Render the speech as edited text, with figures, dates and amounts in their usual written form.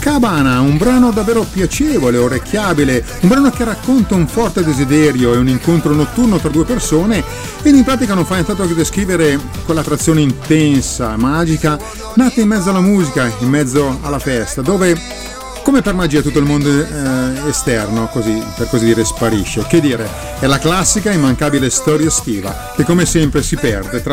Copacabana, un brano davvero piacevole, orecchiabile, un brano che racconta un forte desiderio e un incontro notturno tra due persone ed in pratica non fa nient'altro che descrivere quell'attrazione intensa, magica, nata in mezzo alla musica, in mezzo alla festa, dove come per magia tutto il mondo esterno, così per così dire, sparisce. Che dire, è la classica immancabile storia estiva che come sempre si perde tra